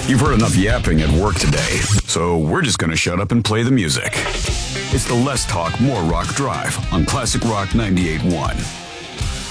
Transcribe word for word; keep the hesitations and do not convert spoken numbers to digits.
You've heard enough yapping at work today, so we're just going to shut up and play the music. It's the Less Talk, More Rock Drive on Classic Rock ninety-eight point one.